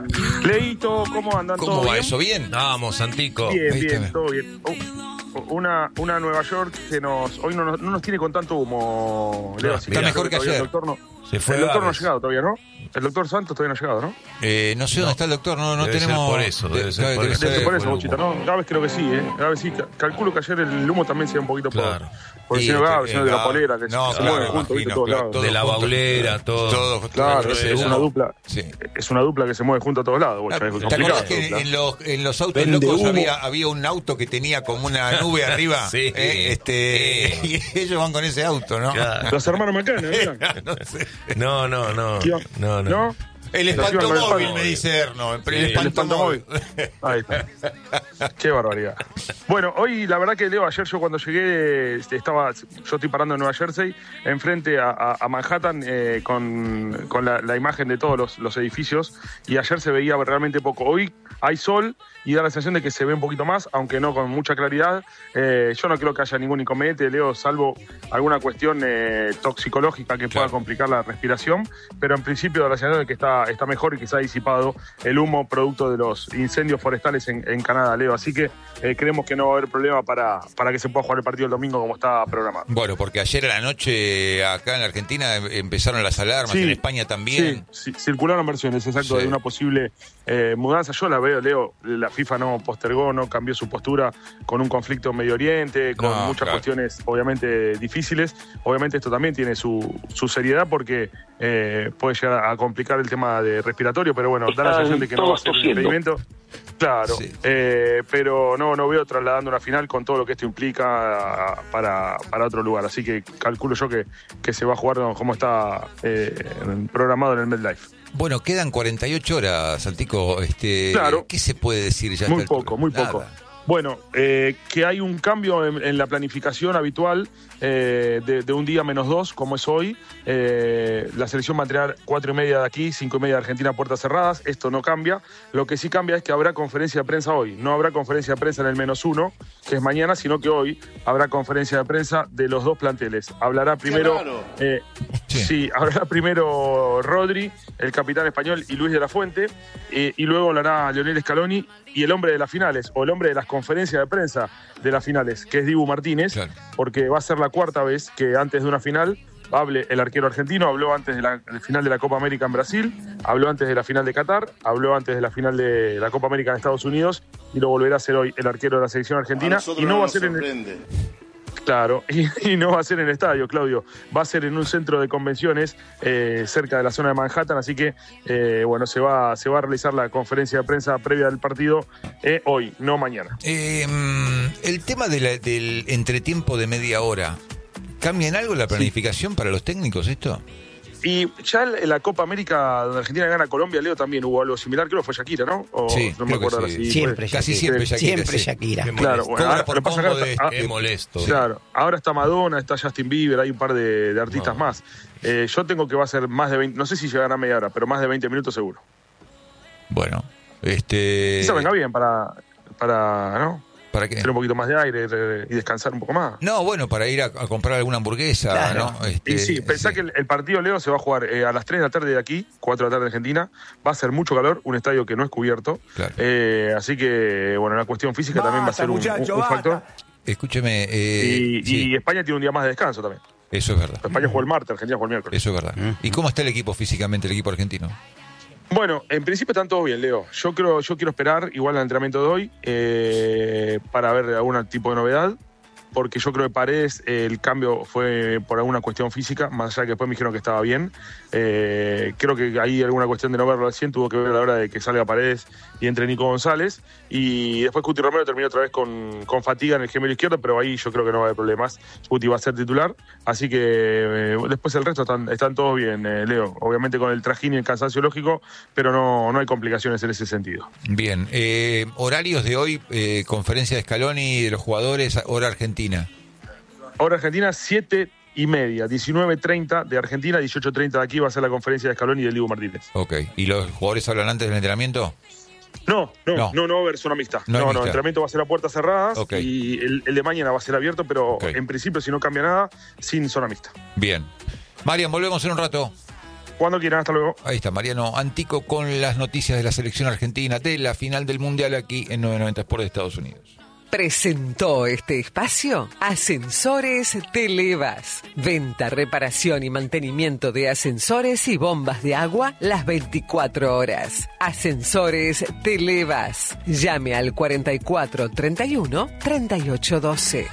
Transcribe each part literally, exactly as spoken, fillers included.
Leito, ¿cómo andan? ¿Cómo ¿Todo va bien? eso? ¿Bien? Vamos, Santico. Bien, Ahí bien, está. todo bien. Oh, una, una Nueva York que nos hoy no, nos- no nos tiene con tanto humo, Leo. No, así está que mejor que todavía ayer. El doctor, no, Se fue el doctor no ha Gávez. llegado todavía, ¿no? El doctor Santos todavía no ha llegado, ¿no? Eh, no sé dónde No. está el doctor, no, no Debe ser tenemos... por eso, debe ser debe- por debe eso. Debe ser por fue eso, el Bochita, humo. ¿no? Gávez creo que sí, ¿eh? Gávez sí. Ca- Calculo que ayer el humo también se ve un poquito por, Claro. por el Y señor este, Gávez, señor de la Gávez- polera, que no, se claro, mueven juntos, ¿viste? imagino, Todos claro, lados. todo De la junto. baulera, todo. Todo, Claro, todo es, ese es una humo. dupla. Sí. Es una dupla que se mueve junto a todos lados, Bocha. Es ¿Te complicado acordás esa que dupla. en los, en los autos Vende locos humo. había, había un auto que tenía como una nube arriba? Sí. Eh, este, y ellos van con ese auto, ¿no? Claro. Los hermanos Macana, ¿verdad? No sé. No, no, no. ¿Qué va? No, no. ¿No? El Los iban con el espantomóvil, espanto- me dice Erno. El Sí, El espantomóvil. Ahí está. Qué barbaridad. Bueno, hoy la verdad que Leo, ayer yo cuando llegué, este, estaba, yo estoy parando en Nueva Jersey, enfrente a, a- a Manhattan, eh, con, con la, la imagen de todos los, los edificios, y ayer se veía realmente poco. Hoy hay sol y da la sensación de que se ve un poquito más, aunque no con mucha claridad. Eh, yo no creo que haya ningún inconveniente, Leo, salvo alguna cuestión eh, toxicológica que pueda Claro. complicar la respiración, pero en principio da la sensación de que está, está mejor y que se ha disipado el humo producto de los incendios forestales en, en Canadá, Leo. Así que eh, creemos que no va a haber problema para, para que se pueda jugar el partido el domingo como está programado. Bueno, porque ayer a la noche acá en la Argentina em- empezaron las alarmas, en España también. Sí, sí, circularon versiones, exacto, Sí. de una posible eh, mudanza. Yo la veo, Leo, la FIFA no postergó, no cambió su postura con un conflicto en Medio Oriente, con No, muchas claro. cuestiones obviamente difíciles. Obviamente esto también tiene su, su seriedad porque eh, puede llegar a complicar el tema de respiratorio, pero bueno, da la sensación de que no va a ser un impedimento. Claro, Sí. eh, pero no, no veo trasladando una final con todo lo que esto implica para, para otro lugar. Así que calculo yo que, que se va a jugar como está eh, programado en el MetLife. Bueno, quedan cuarenta y ocho horas, Santico. Este, Claro. ¿Qué se puede decir ya? a Muy esta altura? poco, muy Nada. poco. Bueno, eh, que hay un cambio en, en la planificación habitual eh, de, de un día menos dos, como es hoy. Eh, la selección va a entrenar cuatro y media de aquí, cinco y media de Argentina, puertas cerradas. Esto no cambia. Lo que sí cambia es que habrá conferencia de prensa hoy. No habrá conferencia de prensa en el menos uno, que es mañana, sino que hoy habrá conferencia de prensa de los dos planteles. Hablará primero... eh, Sí. sí, hablará primero Rodri, el capitán español, y Luis de la Fuente, eh, y luego hablará Lionel Scaloni y el hombre de las finales, o el hombre de las conferencias de prensa de las finales, que es Dibu Martínez, Claro. porque va a ser la cuarta vez que antes de una final hable el arquero argentino. Habló antes de la, del final de la Copa América en Brasil, habló antes de la final de Qatar, habló antes de la final de la Copa América en Estados Unidos, y lo volverá a hacer hoy el arquero de la selección argentina. Y no va a ser en el, Claro, y, y no va a ser en el estadio, Claudio. Va a ser en un centro de convenciones eh, cerca de la zona de Manhattan, así que eh, bueno, se va, se va a realizar la conferencia de prensa previa del partido eh, hoy, no mañana. Eh, el tema de la- del entretiempo de media hora, ¿cambia en algo la planificación para los técnicos esto? Y ya en la Copa América, donde Argentina gana a Colombia, Leo, también hubo algo similar, creo que fue Shakira, ¿no? O, Sí, no me creo que acuerdo ahora sí. si Siempre fue. Casi Shakira. siempre Shakira. Siempre sí. Shakira. Qué Claro, molesto. bueno, Cobra ahora, por lo que pasa es que combo ahora de- está- ah, Qué molesto. Claro, ahora está Madonna, está Justin Bieber, hay un par de, de artistas No. más. Eh, yo tengo que va a ser más de veinte, no sé si llegará a media hora, pero más de veinte minutos seguro. Bueno, este... Eso venga bien para, para ¿no? ¿Para qué? Tener un poquito más de aire eh, y descansar un poco más. No, bueno, para ir a, a comprar alguna hamburguesa, Claro. ¿no? Este, Y sí, pensá sí. que el, el partido, Leo, se va a jugar eh, a las tres de la tarde de aquí, cuatro de la tarde de Argentina. Va a ser mucho calor, un estadio que no es cubierto. Claro. Eh, así que, bueno, la cuestión física también va a ser un, un- un factor. Escúcheme, eh, Y, sí, y España tiene un día más de descanso también. eso es verdad. España juega el martes, Argentina juega el miércoles. Eso es verdad. ¿Y cómo está el equipo físicamente, el equipo argentino? Bueno, en principio están todo bien, Leo. Yo creo, yo quiero esperar igual al entrenamiento de hoy eh, para ver algún tipo de novedad, porque yo creo que Paredes eh, el cambio fue por alguna cuestión física, más allá que después me dijeron que estaba bien. Eh, creo que ahí alguna cuestión de no verlo al cien tuvo que ver a la hora de que salga Paredes y entre Nico González. Y después Cuti Romero terminó otra vez con, con fatiga en el gemelo izquierdo, pero ahí yo creo que no va a haber problemas. Cuti va a ser titular, así que eh, después el resto están, están todos bien, eh, Leo. Obviamente con el trajín y el cansancio lógico, pero no, no hay complicaciones en ese sentido. Bien, eh, horarios de hoy, eh, conferencia de Scaloni de los jugadores, hora argentina. Ahora Argentina, siete y media, diecinueve treinta de Argentina, dieciocho treinta de aquí va a ser la conferencia de Scaloni y del Dibu Martínez. Ok, ¿y los jugadores hablan antes del entrenamiento? No, no, No. no, no, va a haber zona mixta. No No, hay no, mixta. el entrenamiento va a ser a puertas cerradas Ok. y el, el de mañana va a ser abierto, pero Ok. en principio, si no cambia nada, sin zona mixta. Bien. Marian, volvemos en un rato. Cuando quieran, hasta luego. Ahí está Mariano Antico con las noticias de la selección argentina de la final del Mundial aquí en novecientos noventa Sport de Estados Unidos. Presentó este espacio Ascensores Televas. Venta, reparación y mantenimiento de ascensores y bombas de agua las veinticuatro horas. Ascensores Televas. Llame al cuarenta y cuatro treinta y uno treinta y ocho doce.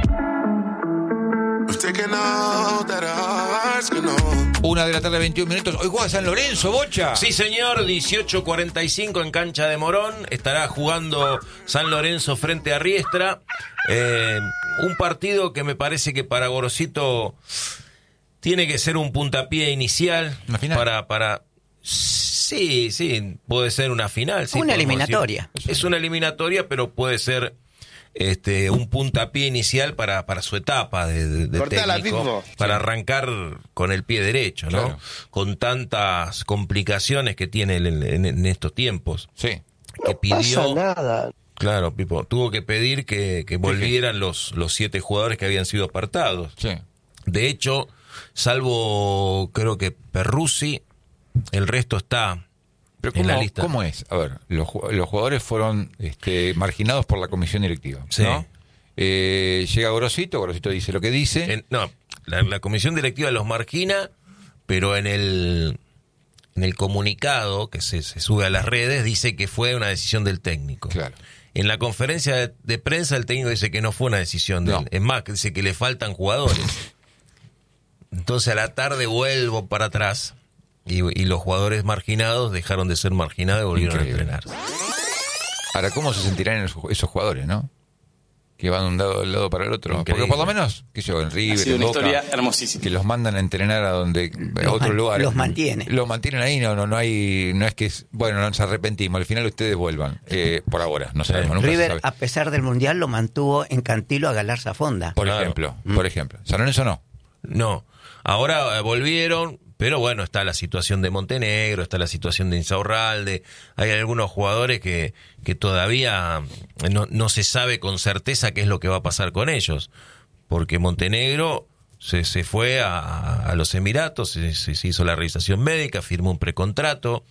Una de la tarde, veintiún minutos. Hoy juega San Lorenzo, Bocha. Sí, señor, dieciocho cuarenta y cinco en cancha de Morón. Estará jugando San Lorenzo frente a Riestra. Eh, un partido que me parece que para Gorosito tiene que ser un puntapié inicial. ¿Una final? Para, para... Sí, sí, puede ser una final. Sí, una eliminatoria. Decir. Es una eliminatoria, pero puede ser... Este, un puntapié inicial para, para su etapa de, de, de técnico, para arrancar con el pie derecho, ¿no? Claro. Con tantas complicaciones que tiene en, en, en estos tiempos. Sí. Que no pidió, pasa nada. Claro, Pipo, tuvo que pedir que, que volvieran los, los siete jugadores que habían sido apartados. Sí. De hecho, salvo creo que Perruzzi, el resto está... Pero en ¿cómo, la lista. ¿cómo es? A ver, los, los jugadores fueron este, marginados por la comisión directiva, Sí. ¿no? Eh, llega Gorosito, Gorosito dice lo que dice. En- no, la, la comisión directiva los margina, pero en el en el comunicado que se, se sube a las redes dice que fue una decisión del técnico. Claro. En la conferencia de, de prensa el técnico dice que no fue una decisión de No. él. Es más, que dice que le faltan jugadores. Entonces a la tarde vuelvo para atrás y, y los jugadores marginados dejaron de ser marginados y volvieron Increíble. a entrenar. Ahora, ¿cómo se sentirán esos, esos jugadores, no? Que van de un lado, del lado para el otro. Increíble. Porque por lo menos, qué sé yo, en Ha River, sido en una Boca, historia hermosísima. que los mandan a entrenar a donde a Los otro man- lugar. los mantiene. Los mantienen ahí, no, no, no hay, no es que es, bueno, nos arrepentimos, al final ustedes vuelvan. Eh, por ahora, no sabemos, nunca se River, sabe. a pesar del Mundial, lo mantuvo en Cantilo a Galarza Fonda. Por Claro. ejemplo, por ejemplo. San Lorenzo no. No, ahora eh, volvieron, pero bueno, está la situación de Montenegro, está la situación de Insaurralde, hay algunos jugadores que, que todavía no, no se sabe con certeza qué es lo que va a pasar con ellos, porque Montenegro se, se fue a, a los Emiratos, se, se- se hizo la revisación médica, firmó un precontrato,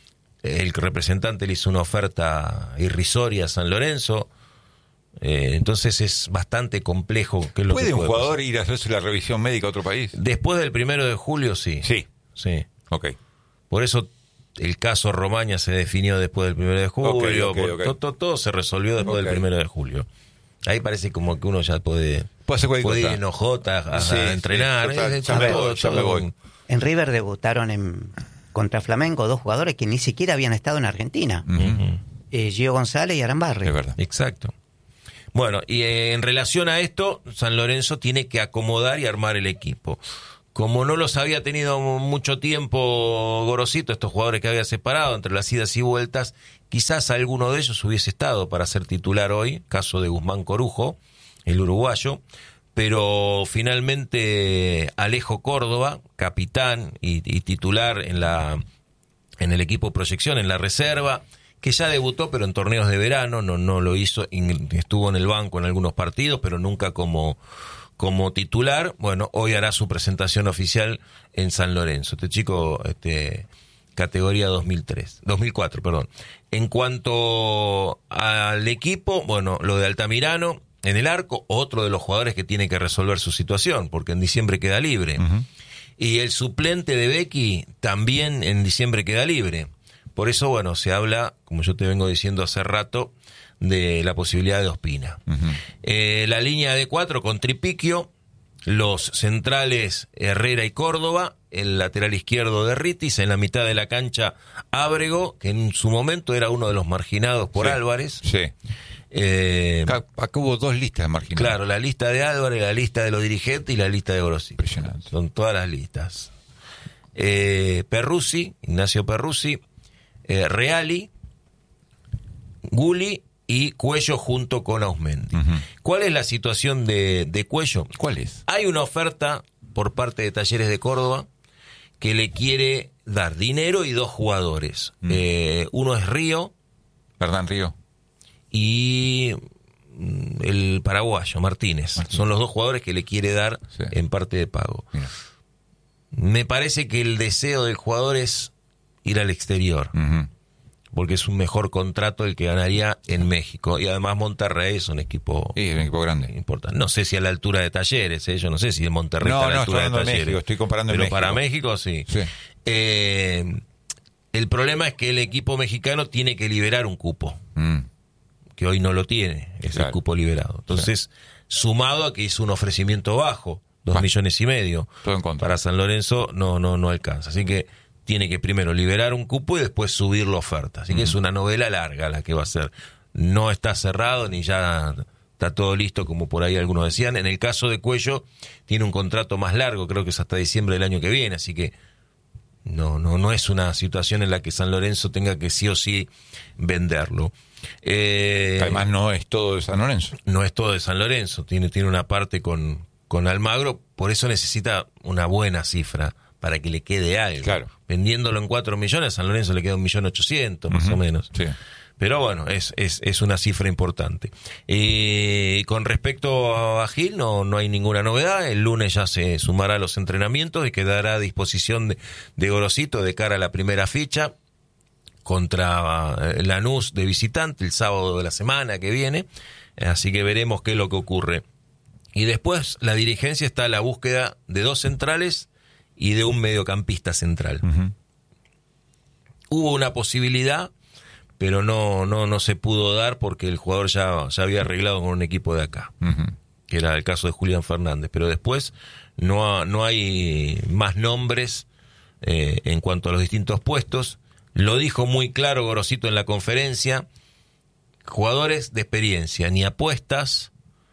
el representante le hizo una oferta irrisoria a San Lorenzo, eh, entonces es bastante complejo. ¿Qué es lo ¿Puede que un puede jugador pasar? ir a hacerse la revisión médica a otro país? Después del primero de julio, sí. Sí. Sí. Ok. Por eso el caso Romaña se definió después del primero de julio. Ok, ok, por- ok. Todo, todo- todo se resolvió después Ok. del primero de julio. Ahí parece como que uno ya puede, Puede hacer cualquier puede ir cosa. en ojota a, a Sí, sí, entrenar. total, Es- ya es me todo- voy, ya me todo- voy. En River debutaron en, contra Flamengo dos jugadores que ni siquiera habían estado en Argentina. Ujú. Eh, Gio González y Arambarri. Es verdad. Exacto. Bueno, y eh, en relación a esto, San Lorenzo tiene que acomodar y armar el equipo. Como no los había tenido mucho tiempo Gorosito, estos jugadores que había separado entre las idas y vueltas, quizás alguno de ellos hubiese estado para ser titular hoy, caso de Guzmán Corujo, el uruguayo, pero finalmente Alejo Córdoba, capitán y, y titular en la en el equipo Proyección, en la reserva, que ya debutó, pero en torneos de verano, no, no lo hizo, in- estuvo en el banco en algunos partidos, pero nunca como, como titular. Bueno, hoy hará su presentación oficial en San Lorenzo. Este chico, este, categoría dos mil tres, dos mil cuatro, perdón. En cuanto al equipo, bueno, lo de Altamirano en el arco, otro de los jugadores que tiene que resolver su situación, porque en diciembre queda libre. Ujú. Y el suplente de Becky también en diciembre queda libre. Por eso, bueno, se habla, como yo te vengo diciendo hace rato, de la posibilidad de Ospina. Ujú. Eh, la línea de cuatro con Tripiquio, los centrales Herrera y Córdoba, el lateral izquierdo de Ritis, en la mitad de la cancha Ábrego, que en su momento era uno de los marginados por Sí. Álvarez. Sí. Eh, Acá, acá hubo dos listas de marginados. claro, la lista de Álvarez, la lista de los dirigentes y la lista de Grossi. Impresionante. Son todas las listas. Eh, Perruzzi, Ignacio Perruzzi, eh, Reali, Guli y Cuello junto con Ausmendi. Ujú. ¿Cuál es la situación de, de Cuello? ¿Cuál es? Hay una oferta por parte de Talleres de Córdoba que le quiere dar dinero y dos jugadores. Mm. Eh, uno es Río Hernán Río. y mm, el paraguayo Martínez. Martínez. Son los dos jugadores que le quiere dar Sí. en parte de pago. Mira. Me parece que el deseo del jugador es ir al exterior, Uh-huh. porque es un mejor contrato el que ganaría en México. Y además Monterrey es un equipo Sí, es un equipo grande. importante. No sé si a la altura de Talleres, ¿eh? Yo no sé si en Monterrey No, está a la no, altura estoy de hablando de Talleres. México, estoy comparando en Pero México. para México sí. Sí. Eh, el problema es que el equipo mexicano tiene que liberar un cupo, Mm. que hoy no lo tiene, ese Claro. cupo liberado. Entonces, sumado a que hizo un ofrecimiento bajo, dos Ah. millones y medio, Todo en contra. para San Lorenzo no, no, no alcanza. Así que tiene que primero liberar un cupo y después subir la oferta. Así que es una novela larga la que va a ser. No está cerrado ni ya está todo listo, como por ahí algunos decían. En el caso de Cuello, tiene un contrato más largo, creo que es hasta diciembre del año que viene, así que no, no, no es una situación en la que San Lorenzo tenga que sí o sí venderlo. Eh, Además no es todo de San Lorenzo. no es todo de San Lorenzo, tiene, tiene una parte con, con Almagro, por eso necesita una buena cifra para que le quede algo. Claro. Vendiéndolo en cuatro millones, a San Lorenzo le queda un millón ochocientos, más Ujú. o menos. Sí. Pero bueno, es, es, es una cifra importante. Eh, con respecto a Gil, no, no hay ninguna novedad. El lunes ya se sumará a los entrenamientos y quedará a disposición de, de Gorosito de cara a la primera fecha contra eh, Lanús de visitante el sábado de la semana que viene. Así que veremos qué es lo que ocurre. Y después la dirigencia está a la búsqueda de dos centrales y de un mediocampista central. Ujú. Hubo una posibilidad, pero no, no, no se pudo dar porque el jugador ya, ya había arreglado con un equipo de acá, Ujú. que era el caso de Julián Fernández. Pero después no, ha- no hay más nombres eh, en cuanto a los distintos puestos. Lo dijo muy claro Gorosito en la conferencia: jugadores de experiencia, ni apuestas,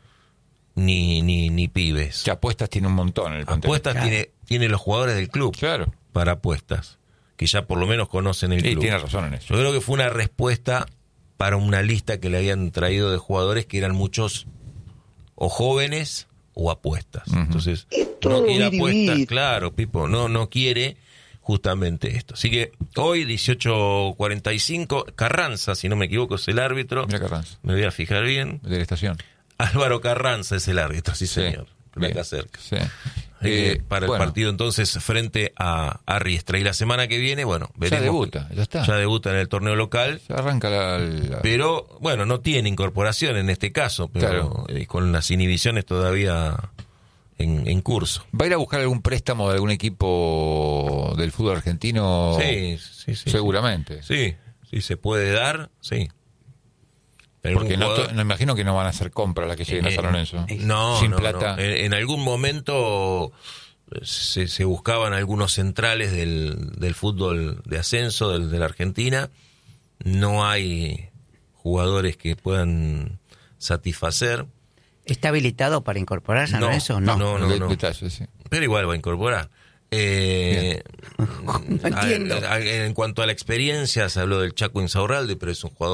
ni, ni, ni pibes. Que apuestas tiene un montón en el plantel. Apuestas Claro. tiene, tiene los jugadores del club Claro. para apuestas, que ya por lo menos conocen el Sí, club. tiene razón en eso. Yo creo que fue una respuesta para una lista que le habían traído de jugadores que eran muchos o jóvenes o apuestas. Ujú. Entonces, no quiere apuestas, claro, Pipo, no, no quiere justamente esto. Así que hoy, dieciocho cuarenta y cinco, Carranza, si no me equivoco, es el árbitro. Mira Carranza, Me voy a fijar bien. de la estación. Álvaro Carranza es el árbitro, sí, Sí, señor. De bien. acá cerca. Sí. Así que Eh, para el bueno, partido entonces frente a, a Riestra. Y la semana que viene, bueno, ya veremos. debuta, ya está. Ya debuta en el torneo local. Ya arranca la... la- Pero, bueno, no tiene incorporación en este caso, pero Claro. eh, con las inhibiciones todavía en, en curso. ¿Va a ir a buscar algún préstamo de algún equipo del fútbol argentino? Sí, sí, sí. Seguramente. Sí, sí, se puede dar, sí. Porque Algún no, jugador- to- no imagino que no van a hacer compras las que lleguen a Eh, San Lorenzo. No, Sin no, plata. no. En, en algún momento se, se buscaban algunos centrales del, del fútbol de ascenso del, de la Argentina. No hay jugadores que puedan satisfacer, ¿Está habilitado para incorporar San No, Lorenzo? no, No. no, de- no. detalle, sí. pero igual va a incorporar. Eh, No entiendo. a- a- en cuanto a la experiencia, se habló del Chaco Insaurralde, pero es un jugador